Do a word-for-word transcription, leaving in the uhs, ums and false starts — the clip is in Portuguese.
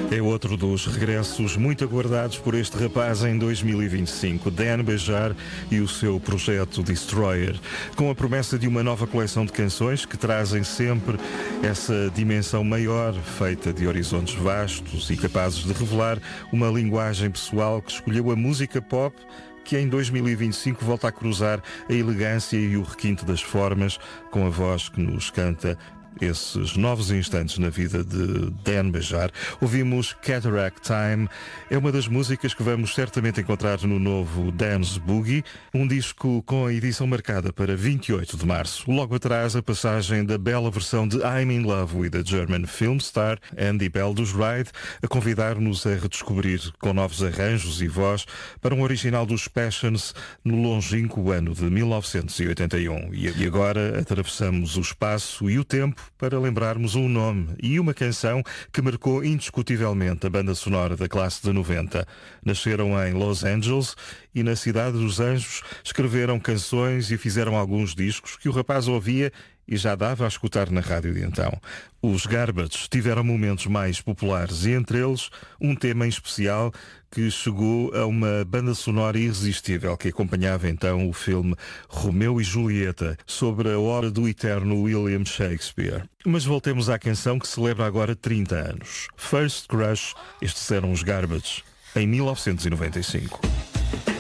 É outro dos regressos muito aguardados por este rapaz em dois mil e vinte e cinco, Dan Bejar e o seu projeto Destroyer, com a promessa de uma nova coleção de canções que trazem sempre essa dimensão maior, feita de horizontes vastos e capazes de revelar uma linguagem pessoal que escolheu a música pop, que em dois mil e vinte e cinco volta a cruzar a elegância e o requinte das formas com a voz que nos canta esses novos instantes na vida de Dan Bejar. Ouvimos Cataract Time, é uma das músicas que vamos certamente encontrar no novo Dance Boogie, um disco com a edição marcada para vinte e oito de março. Logo atrás, a passagem da bela versão de I'm in Love with a German film star, Andy Bell dos Ride, a convidar-nos a redescobrir com novos arranjos e voz para um original dos Passions no longínquo ano de mil novecentos e oitenta e um. E agora atravessamos o espaço e o tempo para lembrarmos um nome e uma canção que marcou indiscutivelmente a banda sonora da classe de noventa. Nasceram em Los Angeles e na Cidade dos Anjos escreveram canções e fizeram alguns discos que o rapaz ouvia e já dava a escutar na rádio de então. Os Garbage tiveram momentos mais populares e entre eles um tema em especial que chegou a uma banda sonora irresistível que acompanhava então o filme Romeu e Julieta, sobre a obra do eterno William Shakespeare. Mas voltemos à canção que celebra agora trinta anos. First Crush, estes eram os Garbage, em mil novecentos e noventa e cinco.